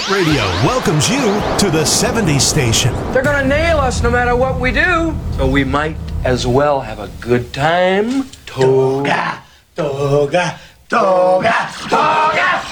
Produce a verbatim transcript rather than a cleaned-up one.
Radio welcomes you to the seventies station. They're gonna nail us no matter what we do, so we might as well have a good time. Toga, toga, toga, toga.